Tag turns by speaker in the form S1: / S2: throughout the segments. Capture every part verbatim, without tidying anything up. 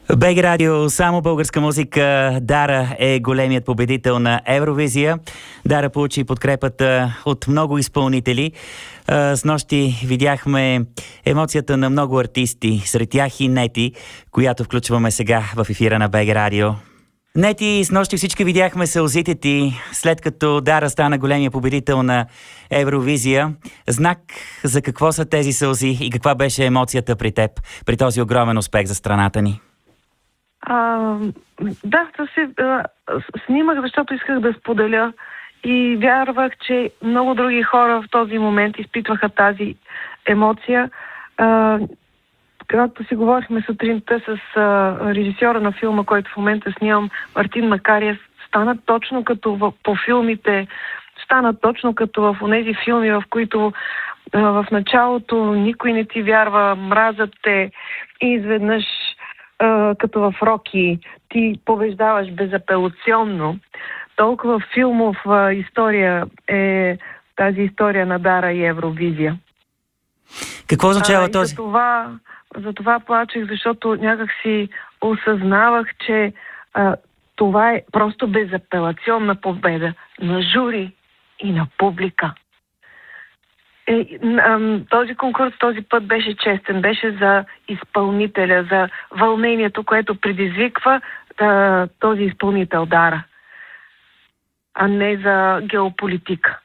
S1: БГ Радио, само българска музика. Дара е големият победител на Евровизия. Дара получи подкрепата от много изпълнители. С нощи видяхме емоцията на много артисти, сред тях и Нети, която включваме сега в ефира на БГ Радио. Нети, с нощи всички видяхме сълзите ти, след като Дара стана големия победител на Евровизия. Знак за какво са тези сълзи и каква беше емоцията при теб, при този огромен успех за страната ни?
S2: А, да, да се а, снимах, защото исках да споделя и вярвах, че много други хора в този момент изпитваха тази емоция. А, както си говорихме сутринта с а, режисьора на филма, който в момента снимам, Мартин Макариев, стана точно като в, по филмите, стана точно като в онези филми, в които а, в началото никой не ти вярва, мразят те и изведнъж Uh, като в Роки, ти побеждаваш безапелационно. Толкова филмов uh, история е тази история на Дара и Евровизия.
S1: Какво означава
S2: uh,
S1: този?
S2: За това, за това плачех, защото някак си осъзнавах, че uh, това е просто безапелационна победа на жури и на публика. Е, този конкурс този път беше честен, беше за изпълнителя, за вълнението, което предизвиква а, този изпълнител Дара, а не за геополитика.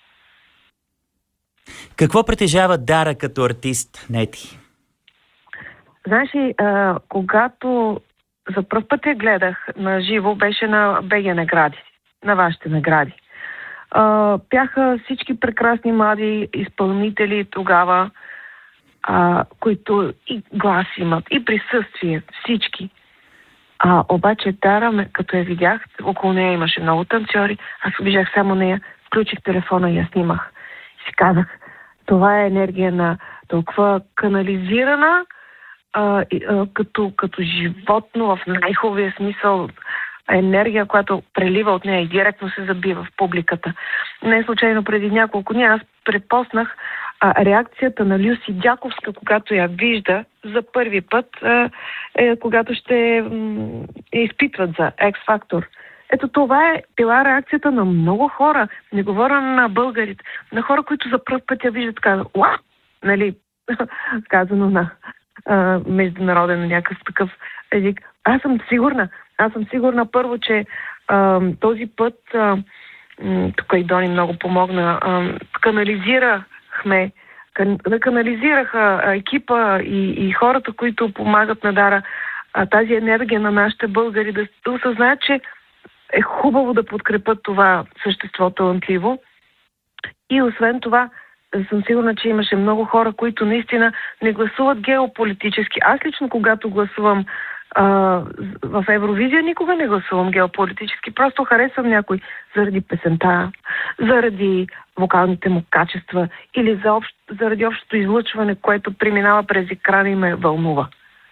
S1: Какво притежава Дара като артист, Нети?
S2: Знаеш ли, а, когато за пръв път я гледах на живо, беше на БГ награди, на вашите награди. Uh, бяха всички прекрасни млади изпълнители тогава, uh, които и глас имат, и присъствие, всички. Uh, обаче Дара, като я видях, около нея имаше много танцори, аз обижах само нея, включих телефона и я снимах. И си казах, това е енергия на толкова канализирана, uh, uh, като, като животно в най-хубавия смисъл, енергия, която прелива от нея и директно се забива в публиката. Не случайно преди няколко дни аз препоснах а, реакцията на Люси Дяковска, когато я вижда за първи път, а, е, когато ще м, я изпитват за X-Factor. Ето това е била реакцията на много хора. Не говоря на българите, на хора, които за първ път я виждат, казват, уа, нали, казано на а, международен някакъв такъв език. Аз съм сигурна, Аз съм сигурна първо, че а, този път, а, тук и Дони много помогна, а, канализирахме, кан, канализираха екипа и, и хората, които помагат на Дара, а, тази енергия на нашите българи да, да осъзнаят, че е хубаво да подкрепят това същество талантливо. И освен това, съм сигурна, че имаше много хора, които наистина не гласуват геополитически. Аз лично, когато гласувам Uh, в Евровизия никога не гласувам геополитически, просто харесвам някой заради песента, заради вокалните му качества или за общ, заради общото излъчване, което преминава през екрана и ме вълнува.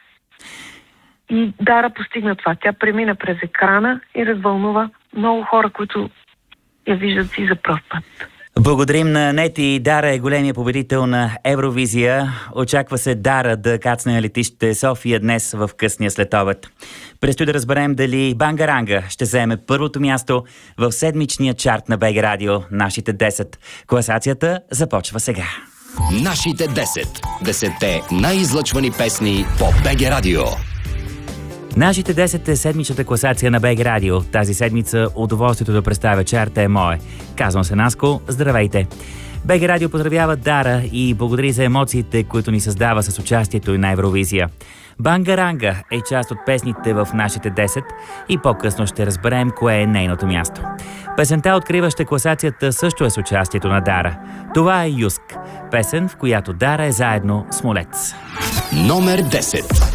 S2: И Дара постигна това. Тя премина през екрана и развълнува много хора, които я виждат си за пръв път.
S1: Благодарим на Нети. Дара е големия победител на Евровизия. Очаква се Дара да кацне на летище София днес в късния следобед. Предстои да разберем дали Бангаранга ще заеме първото място в седмичния чарт на БГ Радио Нашите десет. Класацията започва сега.
S3: Нашите десет. Десетте най-излъчвани песни по БГ Радио.
S1: Нашите десет е седмичната класация на БГ Радио. Тази седмица удоволствието да представя чарта е мое. Казвам се Наско, здравейте! БГ Радио поздравява Дара и благодари за емоциите, които ни създава с участието и на Евровизия. Бангаранга е част от песните в Нашите десет и по-късно ще разберем кое е нейното място. Песента, откриваща класацията, също е с участието на Дара. Това е Юск, песен, в която Дара е заедно с Молец.
S3: Номер десет.